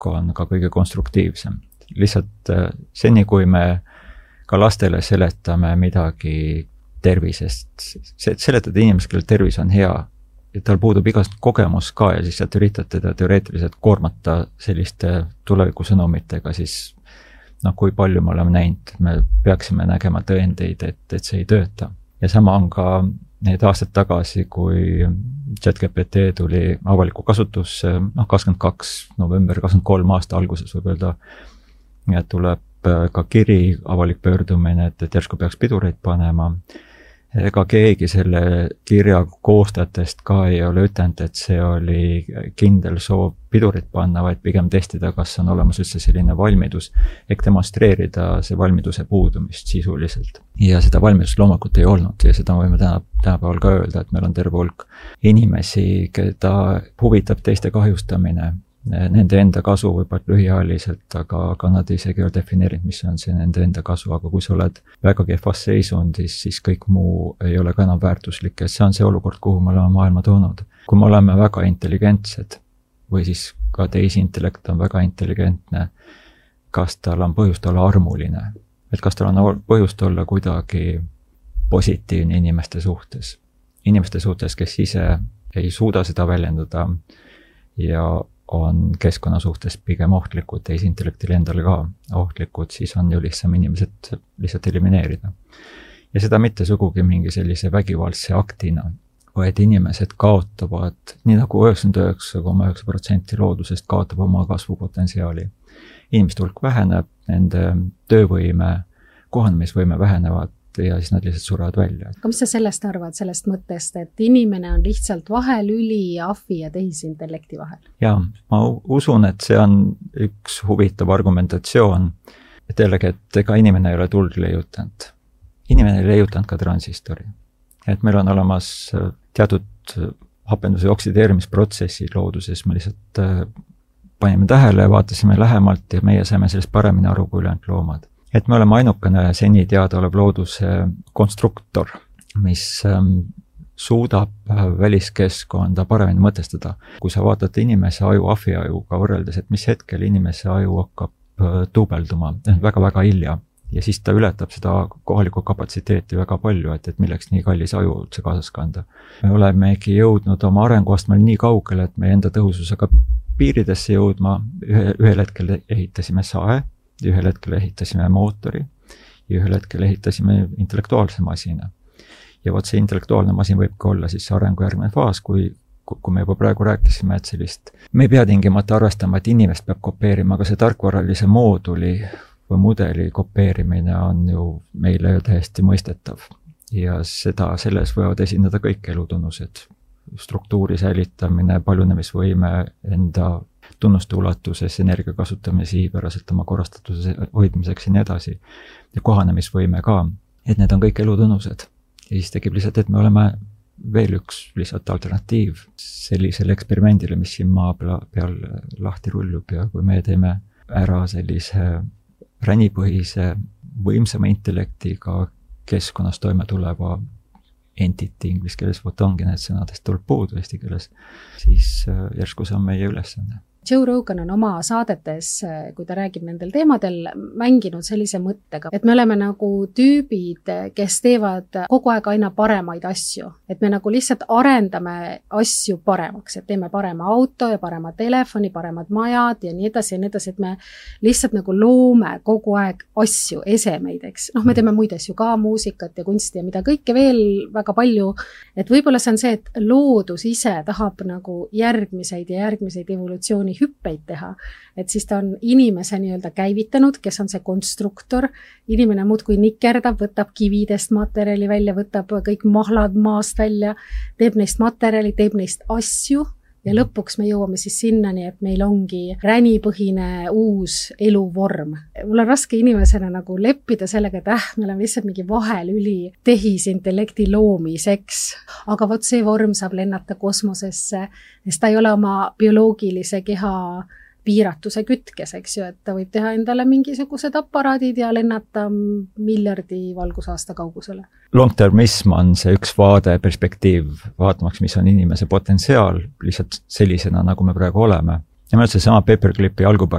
on ka kõige konstruktiivsem. Lihtsalt seni, kui me ka lastele seletame midagi tervisest, seletada inimesele, kellel tervis on hea, ja tal puudub igast kogemus ka ja siis sealt üritad teda teoreetiliselt koormata selliste tulevikusõnumitega, siis kui palju me oleme näinud, me peaksime nägema tõendeid, et see ei tööta. Ja sama on ka need aastad tagasi, kui ChatGPT tuli avalikku kasutusse, 22. november 23 aasta alguses võib öelda, ja tuleb ka kiri, avalik pöördumine, et järsku peaks pidureid panema. Ega keegi selle kirja koostajatest ka ei ole ütelnud, et see oli kindel soov pidurit panna, vaid pigem testida, kas on olemas üldse selline valmidus, ehk demonstreerida see valmiduse puudumist sisuliselt. Ja seda valmidust loomulikult ei olnud ja seda võime tänapäeval ka öelda, et meil on terve hulk inimesi, keda huvitab teiste kahjustamine. Nende enda kasu võib-olla lühiajaliselt, aga nad isegi ei ole defineerinud, mis on see nende enda kasu, aga kui sa oled väga kehvas seisundis, siis kõik muu ei ole ka enam väärtuslik ja see on see olukord, kuhu me oleme maailma toonud. Kui me oleme väga intelligentsed või siis ka tehisintellekt on väga intelligentne, kas tal on põhjust olla armuline, et kas tal on põhjust olla kuidagi positiivne inimeste suhtes, kes ise ei suuda seda väljendada ja on keskkonna suhtes pigem ohtlikud, tehisintellektile endale ka ohtlikud, siis on ju lihtsam inimesed lihtsalt elimineerida. Ja seda mitte sugugi mingi sellise vägivaldse aktina, vaid inimesed kaotavad, nii nagu 99,9% loodusest kaotab oma kasvupotentsiaali. Inimeste hulk väheneb, nende töövõime, kohanemisvõime vähenevad ja siis nad lihtsalt surevad välja. Aga mis sa sellest arvad, sellest mõttest, et inimene on lihtsalt vahelüli ahvi ja tehisintellekti vahel? Jaa, ma usun, et see on üks huvitav argumentatsioon, et jällegi, et ega inimene ei ole tuld leiutanud. Inimene ei leiutanud ka transistori. Et meil on olemas teatud hapenduse oksideerimisprotsessid looduses, me lihtsalt panime tähele, vaatasime lähemalt ja meie saime sellest paremini aru kui ülejäänud loomad. Et me oleme ainukene seni teadaolev looduse konstruktor, mis suudab väliskeskkonda paremini mõtestada. Kui sa vaatad inimese aju ahvi ajuga võrreldes, et mis hetkel inimese aju hakkab tuubelduma, väga-väga hilja, ja siis ta ületab seda kohalikku kapatsiteeti väga palju, et milleks nii kallis aju üldse kaasas kanda. Me olemegi jõudnud oma arenguastmel nii kaugele, et meie enda tõhususega piiridesse jõudma, ühel hetkel ehitasime sae, ühel hetkel ehitasime mootori ja ühel hetkel ehitasime intellektuaalse masina. Ja see intellektuaalne masin võib ka olla siis arengu järgmine faas, kui me juba praegu rääkisime, et sellist, me ei pea tingimata arvestama, et inimest peab kopeerima, aga see tarkvaralise mooduli või mudeli kopeerimine on ju meile täiesti mõistetav. Ja selles võivad esindada kõik elutunnused, struktuuri säilitamine, paljunemisvõime, enda tunnuste ulatuses, energia kasutamine sihipäraselt oma korrastatuse hoidmiseks ja nii edasi. Ja kohanemisvõime ka, et need on kõik elutunnused. Ja siis tekib lihtsalt, et me oleme veel üks lihtsalt alternatiiv sellisele eksperimendile, mis siin maa peal lahti rullub ja kui me teeme ära sellise ränipõhise võimsama intellektiga keskkonnas toime tuleva entity, inglise keeles vot ongi need sõnadest tuleb puudu eesti keeles, siis järsku see on meie ülesanne. Joe Rogan on oma saadetes, kui ta räägib nendel teemadel, mänginud sellise mõttega, et me oleme nagu tüübid, kes teevad kogu aeg aina paremaid asju. Et me nagu lihtsalt arendame asju paremaks, et teeme parema auto ja parema telefoni, paremad majad ja nii edasi, et me lihtsalt nagu loome kogu aeg asju, esemeid, eks. Me teeme muid asju ka, muusikat ja kunsti ja mida kõike veel väga palju. Et võib-olla see on see, et loodus ise tahab nagu järgmiseid evolutsiooni hüppeid teha, et siis ta on inimese nii-öelda käivitanud, kes on see konstruktor, inimene muudkui nikerdab, võtab kividest materjali välja, võtab kõik mahlad maast välja, teeb neist materjali, teeb neist asju ja lõpuks me jõuame siis sinnani, et meil ongi ränipõhine uus eluvorm. Mul on raske inimesena nagu leppida sellega, et me oleme lihtsalt mingi vahelüli tehisintellekti loomiseks, aga vot see vorm saab lennata kosmosesse, sest ta ei ole oma bioloogilise keha piiratuse kütkes, eks ju, et ta võib teha endale mingisugused aparaadid ja lennata miljardi valgusaasta kaugusele. Long-termism on see üks vaade, perspektiiv, vaatamaks, mis on inimese potentsiaal, lihtsalt sellisena, nagu me praegu oleme. nimelt seesama Paperclipi algupart